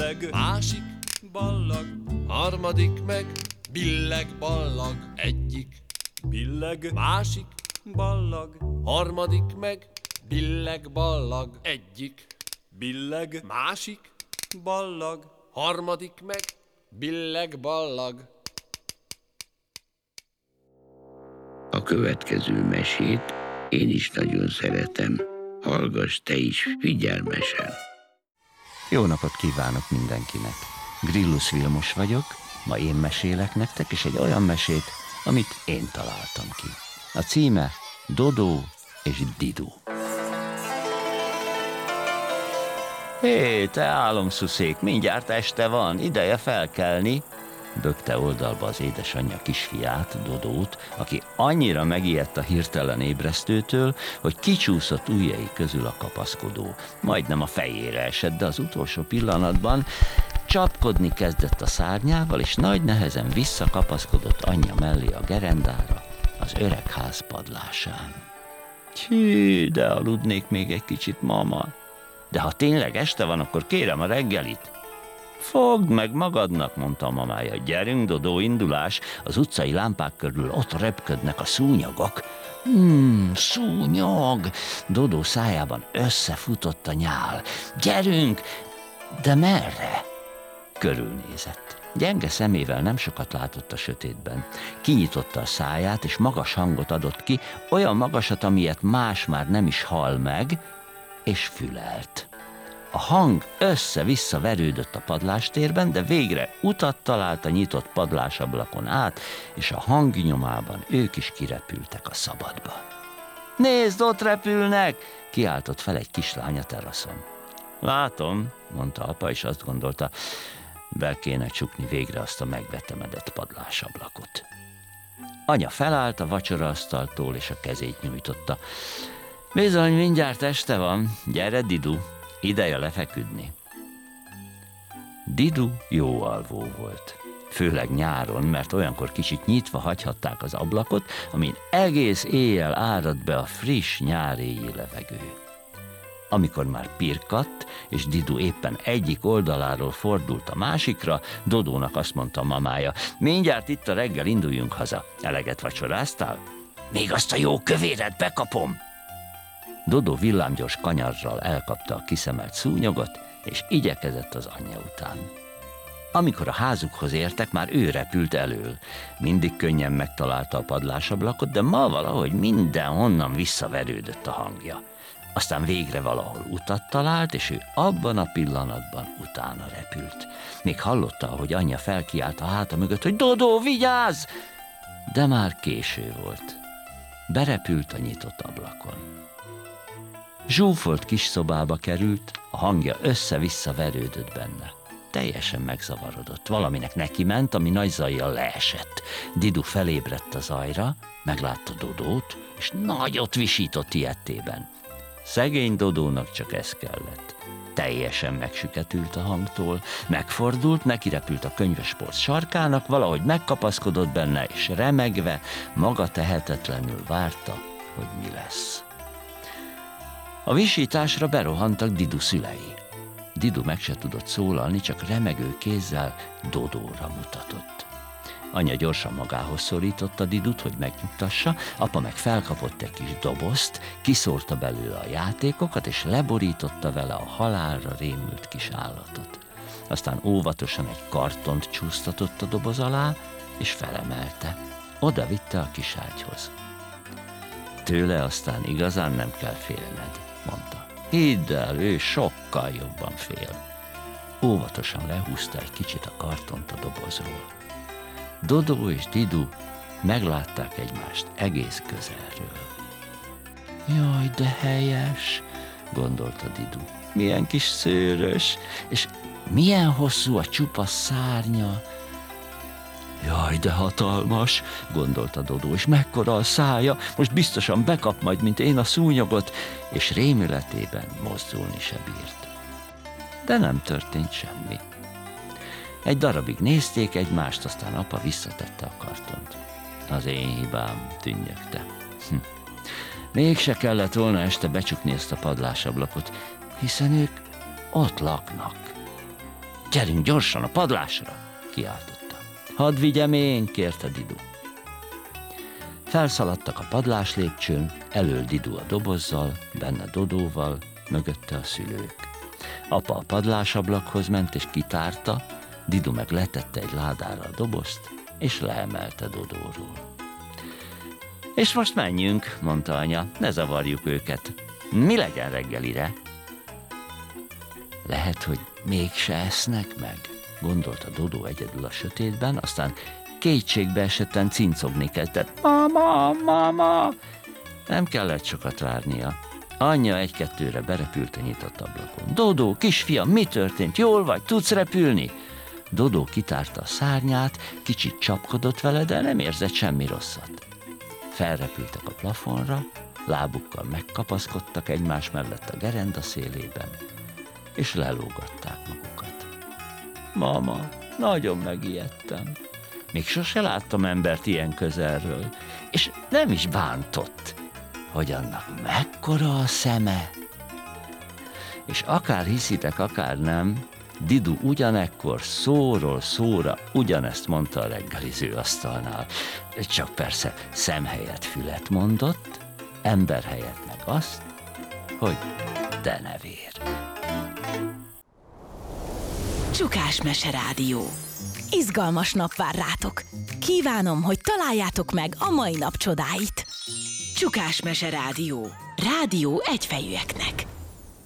billeg, másik, ballag, harmadik meg, billeg ballag, egyik, billeg, másik, ballag, harmadik meg, billeg ballag, egyik, billeg, másik, ballag. harmadik meg, billeg ballag. A következő mesét én is nagyon szeretem. Hallgass te is figyelmesen. Jó napot kívánok mindenkinek! Grillus Vilmos vagyok, ma én mesélek nektek, és egy olyan mesét, amit én találtam ki. A címe Dodó és Didu. Hé, te álomszuszék, mindjárt este van, ideje felkelni! Bökte oldalba az édesanyja kisfiát, Dodót, aki annyira megijedt a hirtelen ébresztőtől, hogy kicsúszott ujjai közül a kapaszkodó. Majdnem a fejére esett, de az utolsó pillanatban csapkodni kezdett a szárnyával, és nagy nehezen visszakapaszkodott anyja mellé a gerendára, az öreg ház padlásán. Hű, de aludnék még egy kicsit, mama. De ha tényleg este van, akkor kérem a reggelit. Fogd meg magadnak, mondta a mamája. Gyerünk, Dodó, indulás. Az utcai lámpák körül ott repködnek a szúnyogok. Szúnyog! Dodó szájában összefutott a nyál. Gyerünk! De merre? Körülnézett. Gyenge szemével nem sokat látott a sötétben. Kinyitotta a száját, és magas hangot adott ki, olyan magasat, amilyet más már nem is hall meg, és fülelt. A hang össze-vissza verődött a padlástérben, de végre utat talált a nyitott padlásablakon át, és a hang nyomában ők is kirepültek a szabadba. Nézd, ott repülnek! Kiáltott fel egy kislány a teraszon. Látom, mondta apa, és azt gondolta, be kéne csukni végre azt a megvetemedett padlásablakot. Anya felállt a vacsoraasztaltól, és a kezét nyújtotta. Bizony, mindjárt este van, gyere, Didu, ideje lefeküdni. Didu jó alvó volt, főleg nyáron, mert olyankor kicsit nyitva hagyhatták az ablakot, amin egész éjjel árad be a friss nyáréji levegő. Amikor már pirkadt, és Didu éppen egyik oldaláról fordult a másikra, Dodónak azt mondta mamája, mindjárt itt a reggel, induljunk haza. Eleget vacsoráztál? Még azt a jó kövéret bekapom! Dodó villámgyors kanyarral elkapta a kiszemelt szúnyogot, és igyekezett az anyja után. Amikor a házukhoz értek, már ő repült elől. Mindig könnyen megtalálta a padlásablakot, de ma valahogy mindenhonnan visszaverődött a hangja. Aztán végre valahol utat talált, és ő abban a pillanatban utána repült. Még hallotta, hogy anyja felkiált a háta mögött, hogy Dodó, vigyázz! De már késő volt. Berepült a nyitott ablakon. Zsúfolt kis szobába került, a hangja össze-vissza verődött benne. Teljesen megzavarodott. Valaminek neki ment, ami nagy zajjal leesett. Didu felébredt a zajra, meglátta Dodót, és nagyot visított ijedtében. Szegény Dodónak csak ez kellett. Teljesen megsüketült a hangtól, megfordult, nekirepült a könyvespolc sarkának, valahogy megkapaszkodott benne, és remegve, maga tehetetlenül várta, hogy mi lesz. A visításra berohantak Didu szülei. Didu meg se tudott szólalni, csak remegő kézzel Dodóra mutatott. Anya gyorsan magához szorította Didut, hogy megnyugtassa, apa meg felkapott egy kis dobozt, kiszórta belőle a játékokat, és leborította vele a halálra rémült kis állatot. Aztán óvatosan egy kartont csúsztatott a doboz alá, és felemelte. Oda vitte a kis ágyhoz. Tőle aztán igazán nem kell félned, mondta. Hidd el, ő sokkal jobban fél. Óvatosan lehúzta egy kicsit a kartont a dobozról. Dodó és Didu meglátták egymást egész közelről. Jaj, de helyes, gondolta Didu. Milyen kis szőrös, és milyen hosszú a csupasz szárnya. Jaj, de hatalmas, gondolta Dodó, és mekkora a szája, most biztosan bekap majd, mint én a szúnyogot, és rémületében mozdulni se bírt. De nem történt semmi. Egy darabig nézték egymást, aztán apa visszatette a kartont. Az én hibám, tünnyögte. Mégse kellett volna este becsukni ezt a padlásablakot, hiszen ők ott laknak. Gyerünk gyorsan a padlásra, kiáltotta. Hadd vigyem én, kérte Didu. Felszaladtak a padlás lépcsőn, elől Didu a dobozzal, benne Dodóval, mögötte a szülők. Apa a padlásablakhoz ment és kitárta, Didu meg letette egy ládára a dobozt, és leemelte Dodóról. És most menjünk, mondta anya, ne zavarjuk őket. Mi legyen reggelire? Lehet, hogy mégse esznek meg, gondolta Dodó egyedül a sötétben, aztán kétségbe esetten cincogni kezdett. Mama, mama! Nem kellett sokat várnia. Anyja egy-kettőre berepült a nyitott ablakon. Dodó, kisfiam, mi történt? Jól vagy? Tudsz repülni? Dodó kitárta a szárnyát, kicsit csapkodott vele, de nem érzett semmi rosszat. Felrepültek a plafonra, lábukkal megkapaszkodtak egymás mellett a gerenda szélében, és lelógatták magukat. Mama, nagyon megijedtem. Még sose láttam embert ilyen közelről, és nem is bántott, hogy annak mekkora a szeme. És akár hiszitek, akár nem, Didu ugyanekkor szóról szóra ugyanezt mondta a reggeliző asztalnál. Csak persze szem helyett fület mondott, ember helyett meg azt, hogy denevér. Csukás Mese Rádió. Izgalmas nap vár rátok. Kívánom, hogy találjátok meg a mai nap csodáit. Csukás Mese Rádió. Rádió egyfejűeknek.